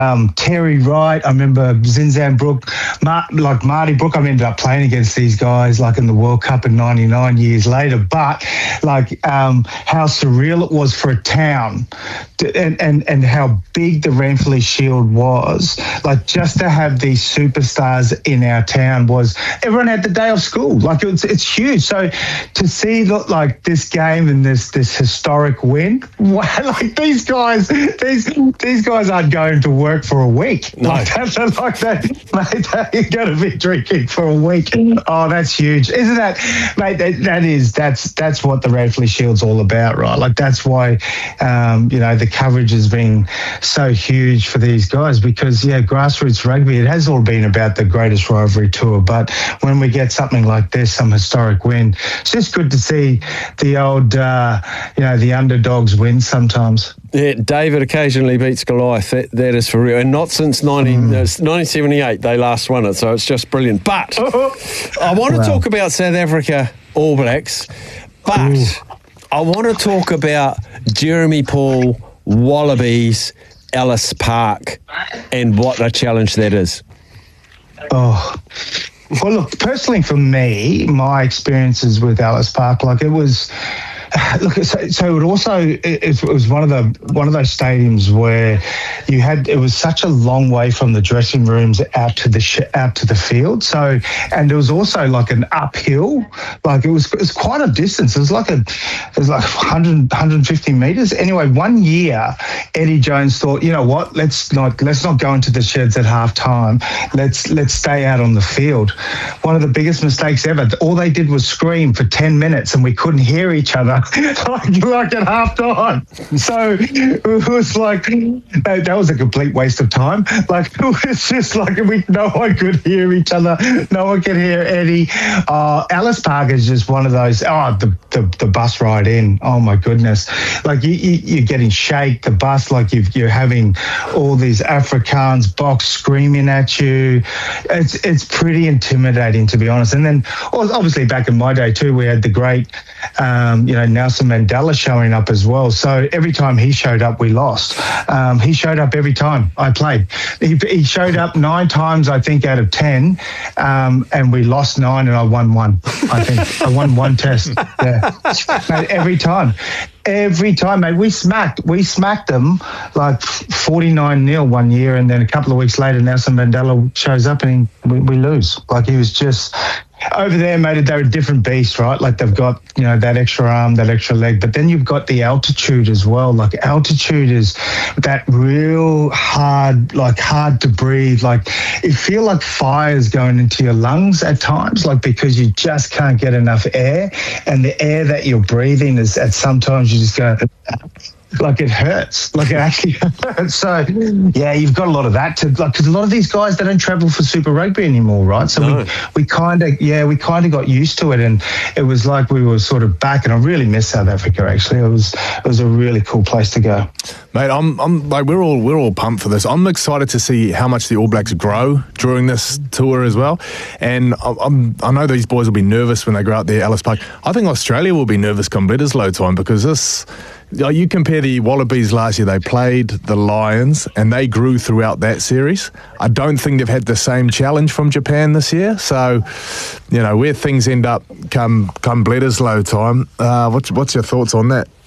Terry Wright. I remember Zinzan Brook, Marty Brook. I ended up playing against these guys like in the World Cup in '99 years later. But how surreal it was for a town, and how big the Ranfurly Shield was. Like just to have these superstars in our town was everyone had the day off school. Like it's huge. So to see like this game and this historic win, wow, like these guys aren't going to work for a week. No. Like that, mate, you're going to be drinking for a week. Oh, that's huge, isn't that, mate? That's what the Ranfurly Shield's all about, right? Like that's why, the coverage has been so huge for these guys because, grassroots rugby, it has all been about the greatest rivalry tour. But when we get something like this, some historic win, it's just good to see the old, the underdogs win sometimes. Yeah, David occasionally beats Goliath. That is for real. And not since 1978 they last won it, so it's just brilliant. But I want to talk about South Africa All Blacks, but I want to talk about Jeremy Paul, Wallabies, Ellis Park, and what a challenge that is. Oh, well, look, personally for me, my experiences with Ellis Park, like it was... Look, so it was one of those stadiums where it was such a long way from the dressing rooms out to the field. So, and it was also like an uphill, like it was quite a distance. It was like 150 meters. Anyway, one year, Eddie Jones thought, you know what, let's not go into the sheds at half time. Let's stay out on the field. One of the biggest mistakes ever. All they did was scream for 10 minutes and we couldn't hear each other. like at half time. So it was like that was a complete waste of time. Like it was just like no one could hear each other, no one could hear Eddie. Ellis Park is just one of those. The bus ride in. Oh my goodness! Like you're getting shake the bus. Like you're having all these Afrikaans box screaming at you. It's pretty intimidating, to be honest. And then obviously back in my day too, we had the great Nelson Mandela showing up as well. So every time he showed up, we lost. He showed up every time I played. He showed up 9 times, I think, out of 10, and we lost 9 and I won 1. I think I won 1 test. Yeah, mate, every time, mate. We smacked them like 49-0 one year, and then a couple of weeks later, Nelson Mandela shows up and we lose. Like he was just. Over there, mate, they're a different beast, right? Like they've got, that extra arm, that extra leg, but then you've got the altitude as well. Like altitude is that real hard to breathe. Like you feel like fire's going into your lungs at times, like because you just can't get enough air, and the air that you're breathing is sometimes you just go. Like it hurts, like it actually hurts. So, yeah, you've got a lot of that because a lot of these guys, they don't travel for Super Rugby anymore, right? So we kind of got used to it, and it was like we were sort of back. And I really miss South Africa. Actually, it was a really cool place to go. Mate, I'm like we're all pumped for this. I'm excited to see how much the All Blacks grow during this tour as well. And I know these boys will be nervous when they go out there, Ellis Park. I think Australia will be nervous come Bledisloe time because this. You compare the Wallabies last year, they played the Lions and they grew throughout that series. I don't think they've had the same challenge from Japan this year. So, where things end up come Bledisloe time, what's your thoughts on that?